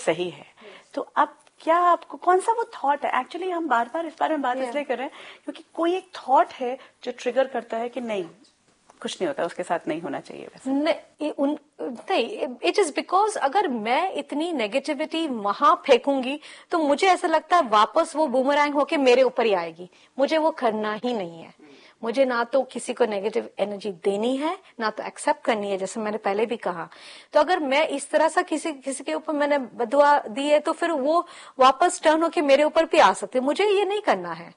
सही है। तो अब क्या आपको कौन सा वो थॉट है? एक्चुअली हम बार बार इस बारे में बात इसलिए कर रहे हैं क्योंकि कोई एक थॉट है जो ट्रिगर करता है कि नहीं, कुछ नहीं होता, उसके साथ नहीं होना चाहिए वैसे। नहीं, इट इज बिकॉज अगर मैं इतनी नेगेटिविटी वहां फेंकूंगी तो मुझे ऐसा लगता है वापस वो बूमरैंग होके मेरे ऊपर ही आएगी। मुझे वो करना ही नहीं है। मुझे ना तो किसी को नेगेटिव एनर्जी देनी है, ना तो एक्सेप्ट करनी है, जैसे मैंने पहले भी कहा। तो अगर मैं इस तरह से किसी के ऊपर मैंने बदुआ दी है तो फिर वो वापस टर्न होके मेरे ऊपर भी आ सकते। मुझे ये नहीं करना है।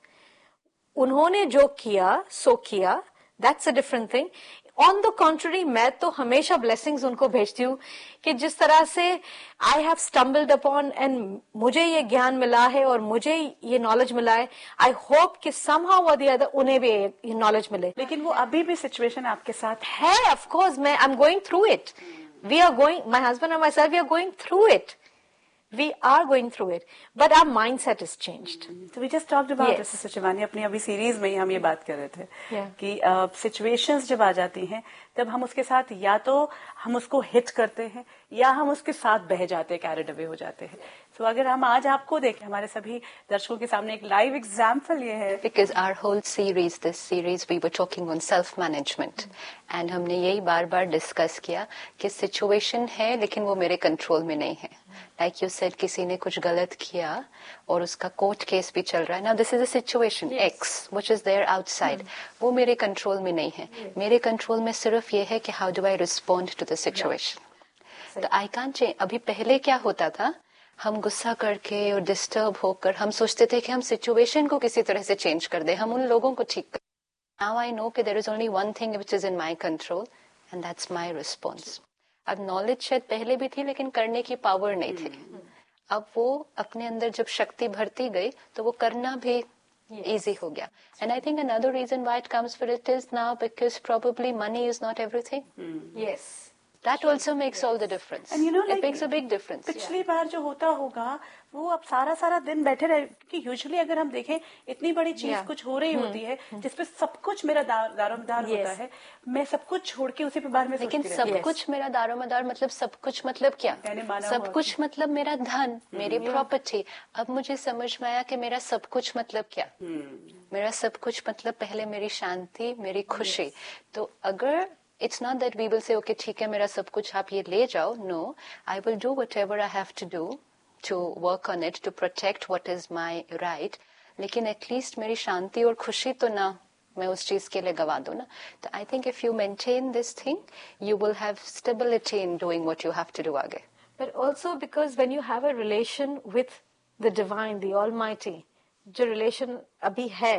उन्होंने जो किया सो किया, that's a different thing. On the contrary, मैं तो हमेशा ब्लेसिंग्स उनको भेजती हूँ कि जिस तरह से I have stumbled upon and मुझे ये ज्ञान मिला है और मुझे ये नॉलेज मिला है, आई होप कि समहाउ और द अदर उन्हें भी ये नॉलेज मिले। लेकिन वो अभी भी सिचुएशन आपके साथ है, ऑफ कोर्स। मैं I am going through it. We are going, my husband and my self, we are going through it. We are going through it, but our mindset is changed. So we just talked about this, Sister Shivani, अपनी अभी series में ही हम ये बात कर रहे थे कि सिचुएशंस जब आ जाती हैं तब हम उसके साथ या तो हम उसको हिट करते हैं या हम उसके साथ बह जाते हैं, कैरिड अवे हो जाते हैं। तो अगर हम आज आपको देखें, हमारे सभी दर्शकों के सामने एक लाइव एग्जाम्पल ये है। Because our whole series, this series, we were talking on self management, and हमने यही बार बार डिस्कस किया कि सिचुएशन है लेकिन वो मेरे कंट्रोल में नहीं है। लाइक यू सेड, किसी ने कुछ गलत किया और उसका कोर्ट केस भी चल रहा है। Now this is a situation x which is there outside, वो मेरे कंट्रोल में नहीं है। मेरे कंट्रोल में सिर्फ ये है कि how do I respond to the situation. तो आई कांट चेंज। अभी पहले क्या होता था, हम गुस्सा करके और डिस्टर्ब होकर हम सोचते थे कि हम सिचुएशन को किसी तरह से चेंज कर दे, हम उन लोगों को ठीक कर। नाउ आई नो कि there is only one thing which is in my control and that's my response. अब नॉलेज शायद पहले भी थी लेकिन करने की पावर नहीं थी। अब वो अपने अंदर जब शक्ति भरती गई तो वो करना भी easy हो गया। And I think another reason why it comes for it is now because probably money is not everything. Yes. That also makes all the difference. And you know, like, it makes a big difference. पिछली बार जो होता होगा वो अब सारा दिन बैठे रहे, क्योंकि यूजुअली अगर हम देखें इतनी बड़ी चीज कुछ हो रही होती है जिसपे सब कुछ मेरा दारोमदार होता है, मैं सब कुछ छोड़ के उसी पे बारे में लेकिन सब कुछ मेरा दारोमदार मतलब सब कुछ मतलब क्या? सब कुछ मतलब मेरा धन, मेरी प्रॉपर्टी। अब मुझे समझ में आया कि मेरा सब कुछ मतलब क्या? मेरा सब कुछ मतलब पहले मेरी शांति, मेरी खुशी। तो अगर it's not that we will say okay ठीक है मेरा सब कुछ आप ये ले जाओ, no, I will do whatever I have to do to work on it to protect what is my right, लेकिन at least मेरी शांति और खुशी तो ना मैं उस चीज के लिए गवा दूं ना। तो I think if you maintain this thing you will have stability in doing what you have to do आगे। But also because when you have a relation with the divine, the almighty, जो relation अभी है,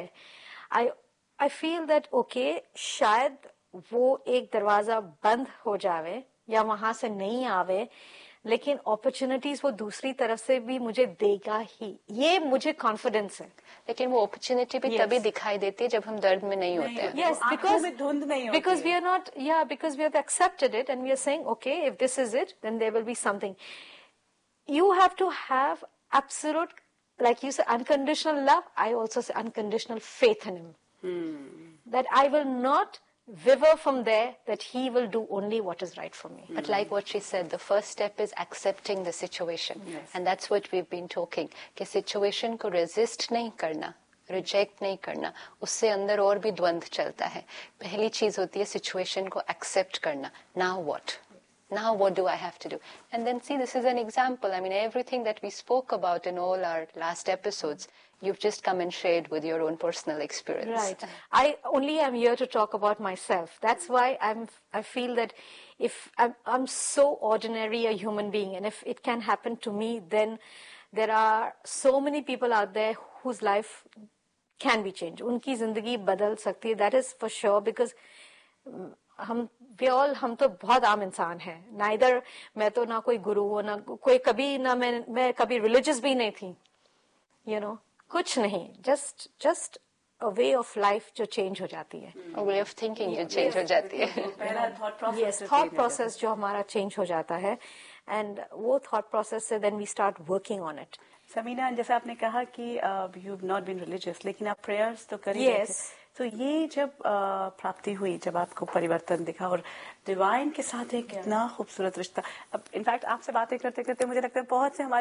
I feel that okay शायद वो एक दरवाजा बंद हो जावे या वहां से नहीं आवे, लेकिन अपॉर्चुनिटीज वो दूसरी तरफ से भी मुझे देगा ही, ये मुझे कॉन्फिडेंस है। लेकिन वो अपॉर्चुनिटी भी तभी दिखाई देती है जब हम दर्द में नहीं होते हैं। Yes, because we are not, because we have accepted it and we are saying okay, if this is it then there will be something. You have to have absolute, like you say, unconditional love. I also say unconditional faith in him, that I will not waver from there, that he will do only what is right for me. But like what she said, the first step is accepting the situation. And that's what we've been talking, कि situation को resist नहीं करना, reject नहीं करना, उससे अंदर और भी द्वंद्व चलता है। पहली चीज होती है situation को accept करना। Now what? Now what do I have to do? And then see, this is an example. I mean, everything that we spoke about in all our last episodes, you've just come and shared with your own personal experience. Right. I only am here to talk about myself. That's why I feel that if I'm so ordinary a human being, and if it can happen to me, then there are so many people out there whose life can be changed. उनकी जिंदगी बदल सकती है. That is for sure, because हम तो बहुत आम इंसान हैं। नाइदर मैं तो ना कोई गुरु हो, ना कोई कभी, ना मैं कभी रिलीजियस भी नहीं थी, कुछ नहीं, just a way of life जो चेंज हो जाती है, अ वे ऑफ थिंकिंग जो चेंज हो जाती है। थॉट प्रोसेस जो हमारा चेंज हो जाता है, एंड वो थॉट प्रोसेस से then we start working on it. Samina, जैसे आपने कहा कि you have not been religious, लेकिन आप प्रेयर्स तो कर ही रहे थे। तो ये जब प्राप्ति हुई, जब आपको परिवर्तन दिखा और डिवाइन के साथ एक कितना खूबसूरत रिश्ता, अब इनफैक्ट आपसे बातें करते करते मुझे लगता है बहुत से हमारे